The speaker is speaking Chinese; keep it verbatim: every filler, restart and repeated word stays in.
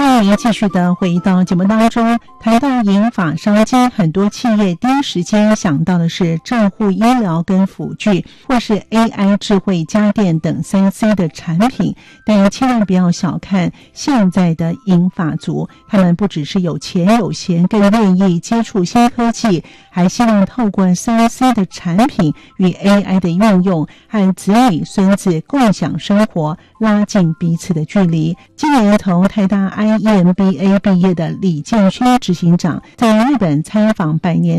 欢迎继续的回到节目当中。谈到银发商机，很多企业第一时间想到的是照护医疗跟辅具，或是 A I 智慧家电等 三 C 的产品。但千万不要小看现在的银发族，他们不只是有钱有闲，更愿意接触新科技，还希望透过 三 C 的产品与 A I 的运用，和子女孙子共享生活，拉近彼此的距离。今年从台大 I E M B A 毕业的李建勋执行长，在日本参访百年